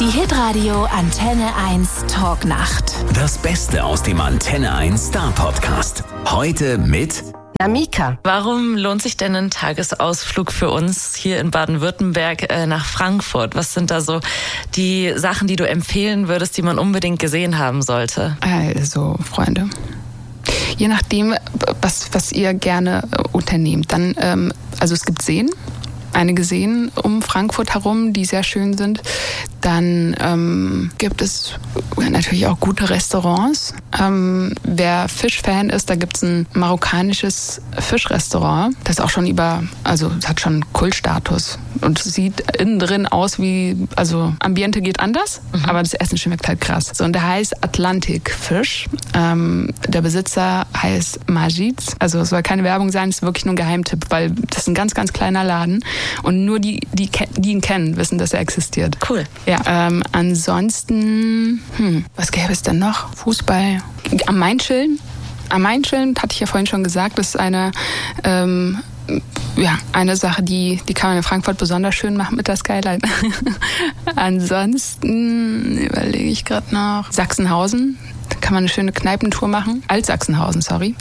Die Hitradio Antenne 1 Talknacht. Das Beste aus dem Antenne 1 Star Podcast. Heute mit Namika. Warum lohnt sich denn ein Tagesausflug für uns hier in Baden-Württemberg nach Frankfurt? Was sind da so die Sachen, die du empfehlen würdest, die man unbedingt gesehen haben sollte? Also, Freunde, je nachdem, was ihr gerne unternehmt, dann, also es gibt Seen, einige Seen um Frankfurt herum, die sehr schön sind. Dann gibt es natürlich auch gute Restaurants. Wer Fischfan ist, da gibt es ein marokkanisches Fischrestaurant. Das ist auch schon es hat schon Kultstatus. Und es sieht innen drin aus wie, also Ambiente geht anders, aber das Essen schmeckt halt krass. So, und der heißt Atlantic Fish. Der Besitzer heißt Majid. Also es soll keine Werbung sein, es ist wirklich nur ein Geheimtipp, weil das ist ein ganz, ganz kleiner Laden. Und nur die ihn kennen, wissen, dass er existiert. Cool. Ja, ansonsten, was gäbe es denn noch? Fußball. Am Main-Chillen. Am Main-Chillen, hatte ich ja vorhin schon gesagt, das ist eine Sache, die kann man in Frankfurt besonders schön machen mit der Skyline. Ansonsten überlege ich gerade noch. Sachsenhausen. Da kann man eine schöne Kneipentour machen. Alt-Sachsenhausen, sorry.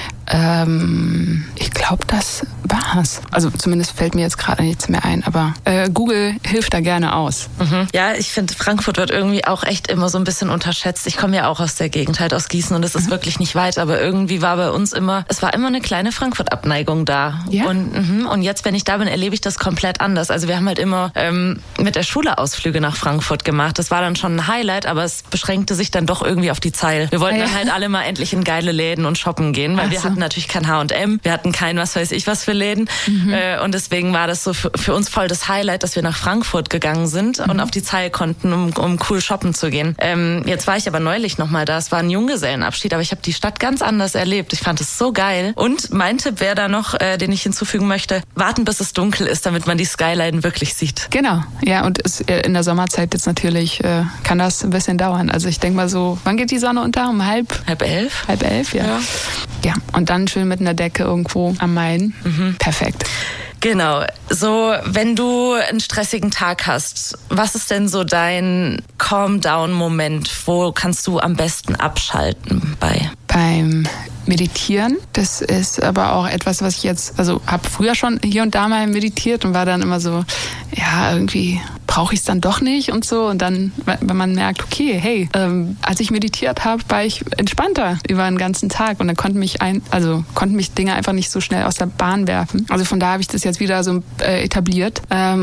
Ich glaube, das war's. Also zumindest fällt mir jetzt gerade nichts mehr ein, aber Google hilft da gerne aus. Ja, ich finde, Frankfurt wird irgendwie auch echt immer so ein bisschen unterschätzt. Ich komme ja auch aus der Gegend, halt aus Gießen, und es ist wirklich nicht weit, aber irgendwie war bei uns immer eine kleine Frankfurt-Abneigung da. Ja? Und jetzt, wenn ich da bin, erlebe ich das komplett anders. Also wir haben halt immer mit der Schule Ausflüge nach Frankfurt gemacht. Das war dann schon ein Highlight, aber es beschränkte sich dann doch irgendwie auf die Zeil. Wir wollten dann halt alle mal endlich in geile Läden und shoppen gehen, weil wir hatten natürlich kein H&M, wir hatten kein was weiß ich was für Läden, und deswegen war das so für uns voll das Highlight, dass wir nach Frankfurt gegangen sind und auf die Zeil konnten, um cool shoppen zu gehen. Jetzt war ich aber neulich nochmal da, es war ein Junggesellenabschied, aber ich habe die Stadt ganz anders erlebt. Ich fand es so geil. Und mein Tipp wäre da noch, den ich hinzufügen möchte, warten bis es dunkel ist, damit man die Skyline wirklich sieht. Genau, ja, und in der Sommerzeit jetzt natürlich kann das ein bisschen dauern. Also ich denke mal so, wann geht die Sonne unter? Um halb elf? Halb elf, ja. Ja, und dann schön mit einer Decke irgendwo am Main. Perfekt. Genau. So, wenn du einen stressigen Tag hast, was ist denn so dein Calm-Down-Moment? Wo kannst du am besten abschalten bei? Beim Meditieren. Das ist aber auch etwas, was ich jetzt, habe früher schon hier und da mal meditiert und war dann immer so, ja, irgendwie brauche ich es dann doch nicht und so. Und dann, wenn man merkt, okay, hey, als ich meditiert habe, war ich entspannter über den ganzen Tag und dann konnten mich Dinge einfach nicht so schnell aus der Bahn werfen. Also von da habe ich das jetzt wieder so etabliert.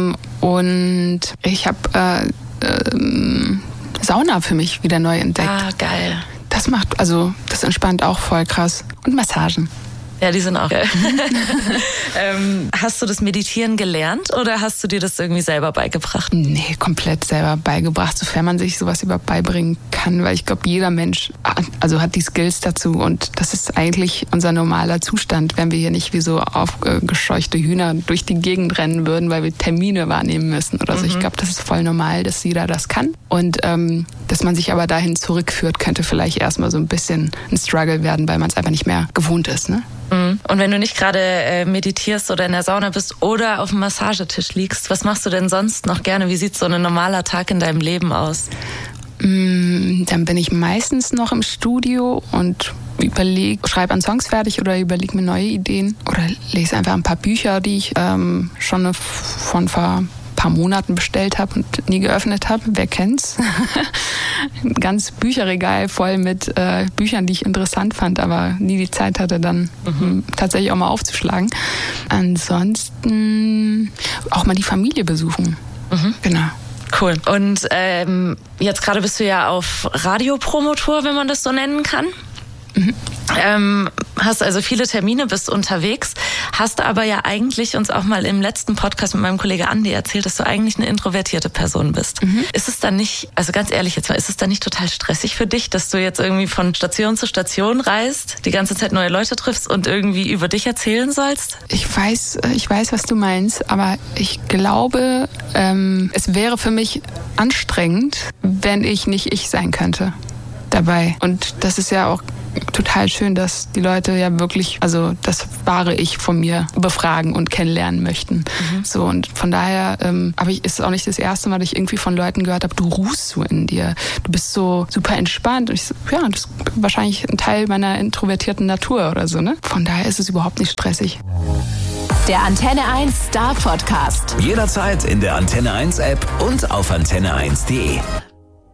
Und ich habe Sauna für mich wieder neu entdeckt. Ah, geil. Das entspannt auch voll krass. Und Massagen. Ja, die sind auch geil. Hast du das Meditieren gelernt oder hast du dir das irgendwie selber beigebracht? Nee, komplett selber beigebracht, sofern man sich sowas überhaupt beibringen kann, weil ich glaube, jeder Mensch hat die Skills dazu und das ist eigentlich unser normaler Zustand, wenn wir hier nicht wie so aufgescheuchte Hühner durch die Gegend rennen würden, weil wir Termine wahrnehmen müssen oder so. Ich glaube, das ist voll normal, dass jeder das kann und dass man sich aber dahin zurückführt, könnte vielleicht erstmal so ein bisschen ein Struggle werden, weil man es einfach nicht mehr gewohnt ist, ne? Und wenn du nicht gerade meditierst oder in der Sauna bist oder auf dem Massagetisch liegst, was machst du denn sonst noch gerne? Wie sieht so ein normaler Tag in deinem Leben aus? Dann bin ich meistens noch im Studio und schreibe an Songs fertig oder überlege mir neue Ideen oder lese einfach ein paar Bücher, die ich schon von vor paar Monaten bestellt habe und nie geöffnet habe. Wer kennt's? Ein ganz Bücherregal voll mit Büchern, die ich interessant fand, aber nie die Zeit hatte, dann tatsächlich auch mal aufzuschlagen. Ansonsten auch mal die Familie besuchen. Genau. Cool. Und jetzt gerade bist du ja auf Radiopromotour, wenn man das so nennen kann. Hast also viele Termine, bist unterwegs, hast aber ja eigentlich uns auch mal im letzten Podcast mit meinem Kollege Andi erzählt, dass du eigentlich eine introvertierte Person bist. Ist es dann nicht, also ganz ehrlich jetzt mal, ist es dann nicht total stressig für dich, dass du jetzt irgendwie von Station zu Station reist, die ganze Zeit neue Leute triffst und irgendwie über dich erzählen sollst? Ich weiß, was du meinst, aber ich glaube, es wäre für mich anstrengend, wenn ich nicht ich sein könnte dabei. Und das ist ja auch total schön, dass die Leute ja wirklich, also das wahre Ich von mir befragen und kennenlernen möchten. So, und von daher ist es auch nicht das erste Mal, dass ich irgendwie von Leuten gehört habe, du ruhst so in dir. Du bist so super entspannt. Und ich so, ja, das ist wahrscheinlich ein Teil meiner introvertierten Natur oder so, ne? Von daher ist es überhaupt nicht stressig. Der Antenne 1 Star Podcast. Jederzeit in der Antenne 1 App und auf antenne1.de.